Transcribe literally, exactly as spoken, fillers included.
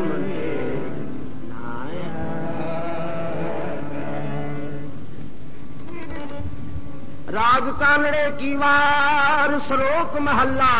नाम नाया। राग कानड़े की वार श्लोक महल्ला